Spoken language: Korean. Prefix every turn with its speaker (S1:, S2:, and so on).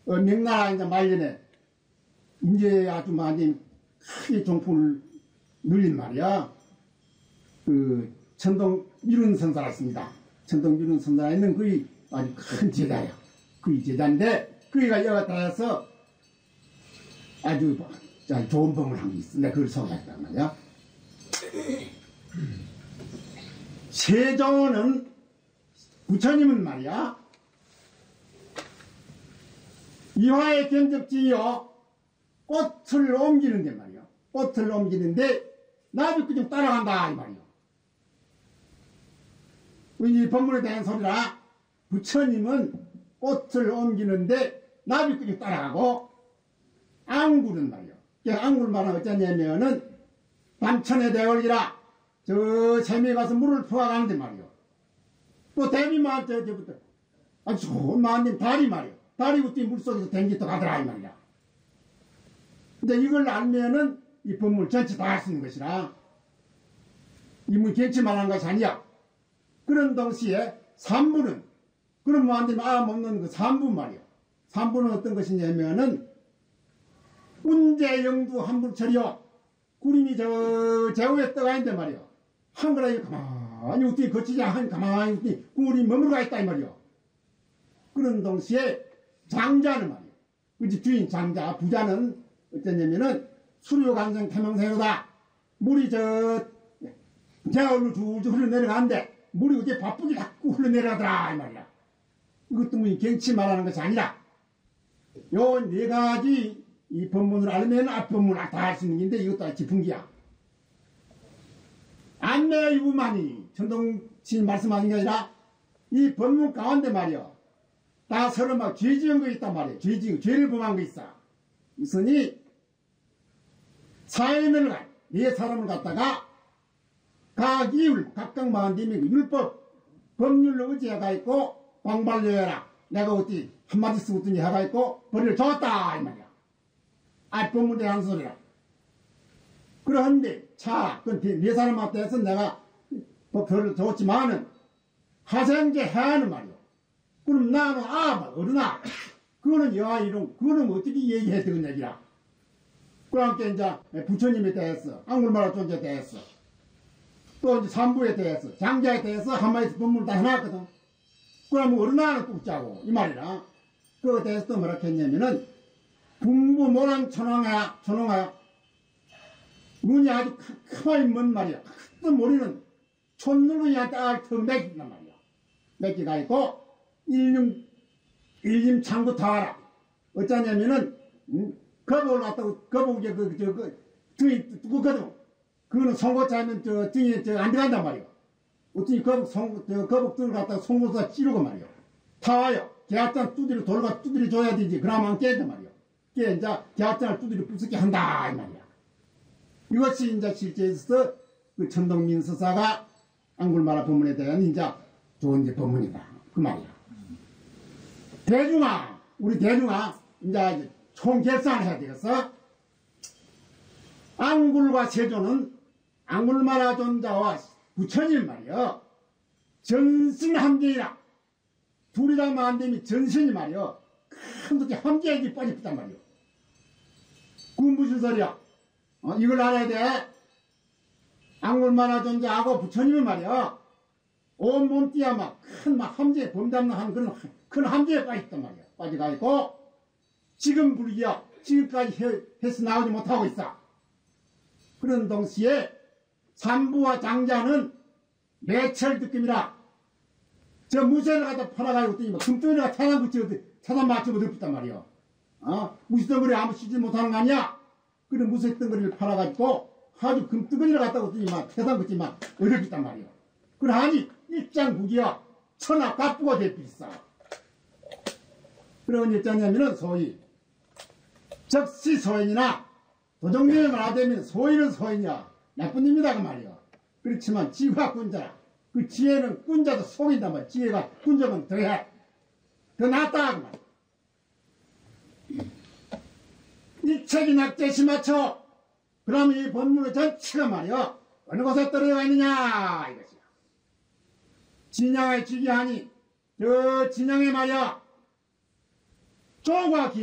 S1: 명나라 이제 말년에 이제 아주 많이 크게 종풍을 눌린 말이야. 그 천동 미룬 선사가 있습니다. 천동 미룬 선사가 있는 그의 아주 큰 제자야. 그의 제자인데 그이가 여기다 해서 아주 좋은 법을 한 게 있어. 내가 그걸 소개했단 말이야. 세종은 부처님은 말이야 이화의 견적지요 꽃을 옮기는데 말이야 꽃을 옮기는데 나비 그냥 따라간다 이 말이야. 이 법문에 대한 소리라 부처님은 꽃을 옮기는데 나비 그냥 따라가고 앙굴은 말이야 앙굴 말은 어쩌냐면은 밤천에 대월이라 저 샘에 가서 물을 퍼가는데 말이야. 또 대비만 저부터 아주 좋은 마님 다리 말이야. 다리부터 물속에서 댕기터 가더라 이 말이야. 근데 이걸 알면은 이 법문 전체 다 할 수 있는 것이라 이문 견치만 한 것이 아니야. 그런 동시에 삼부는 그런 마님 없는 그 삼부 말이야. 삼부는 어떤 것이냐면은 운제영두 한불철이요. 구름이 저 제후에 떠가 있는데 말이야. 한가라에 가만히 어떻게 거치지 않고 가만히 어떻게 구름이 머물러가 있다 이 말이야. 그런 동시에 장자는 말이야. 그치 주인 장자 부자는 어쩌냐면은 수류간성 태명생이다. 물이 저 제월로 줄줄 흘러내려가는데 물이 어떻게 바쁘게 자꾸 흘러내려가더라 이 말이야. 이것도 뭐 경치 말하는 것이 아니라 요 네 가지 이 법문을 알면 앞법문 다 할 수 있는 건데 이것도 지풍기야. 안내 유부만이 천동신 말씀하신 게 아니라 이 법문 가운데 말이야 다 서로 막 죄 지은 거 있단 말이야. 죄를 범한 거 있어. 있으니 사인을 네 사람을 갖다가 각 이율 각각 마흔님이 율법 법률로 의지해가 있고 광발려해라. 내가 어디 한마디 쓰고 있더니 해가 있고 벌을 줬다 이 말이야. 법문에 한 소리라. 그런데 그건 네 사람한테 해서 내가 벌을 줬지만은 하생제 해야하는 말이야. 그럼 나는 어른아 그거는 여하 이름 그거는 어떻게 얘기해야 되는 얘기라. 그러니까 이제 부처님에 대해서 앙굴마라 존재에 대해서 또 이제 삼부에 대해서 장자에 대해서 한마디 법문을 다 해놨거든. 그러면 어른아는 뚝자고 이 말이라. 그거에 대해서 또 뭐라 했냐면은 분부 모랑 천왕하야 눈이 아주 크마이 먼 말이야. 큰 머리는 촌누르기한테 딱 맥힌단 말이야. 맥기가 있고 일림창구 타와라. 어쩌냐면은 거북을 갖다가 거북이 등이 두껍거든. 그거는 송곳하면 등이 안 들어간단 말이야. 어쩌니 거북 등을 갖다가 송곳에다 찌르고 말이야. 타와요. 계약장 두드려 돌가 두드려 줘야 되지. 그러면 안 깨진단 말이야. 이제 계약장을 두드려 부수게 한다 이 말이야. 이것이 이제 실제에서 그 천동민 서사가 앙굴마라 법문에 대한 이제 좋은 이제 법문이다 그 말이야. 대중아 우리 대중아 이제 총결산을 해야 되겠어. 앙굴과 세조는 앙굴마라 존자와 부처님 말이야 전신함정이라. 둘이라면 안 되면 전신이 말이야 큰 도끼 함정에 빠졌단 말이야. 그건 무슨 소리야? 이걸 알아야 돼. 앙굴마라 존재하고 부처님이 말이야 온 몸띠야 막 큰 막 함정에 범담는 한 그런 큰 함정에 빠졌단 말이야. 빠져가 있고 지금 불기야 지금까지 해서 나오지 못하고 있어. 그런 동시에 삼부와 장자는 매철 느낌이라 저 무쇠를 갖다 팔아가지고 막 금덩이가 태양 붙여 차단 맞추고 덮었단 말이야. 무쇠덩어리 아무 쓰지 못하는 거 아니야. 그런 무쇠덩어리를 팔아가지고 아주 금덩어리를 갖다 붙더니 막 태양 붙지 막 어렵단 말이야. 그러하니 입장국이야 천하 갑부가 되필싸. 그런 입장이냐면은 소위 적시 소인이나 도정님이 말하자면 소인은 소인이야 나쁜 놈이다 그 말이야. 그렇지만 지가 군자라. 그 지혜는 군자도 속인단 말이야. 지혜가 군자면 더해 더 낫다 그 말이야. 일책이 낙제시 맞춰. 그러면 이 법문의 전체가 말이야 어느 곳에 떨어져 있느냐 이것이야. 진양의 지기하니 저 진양에 말이야 쪼가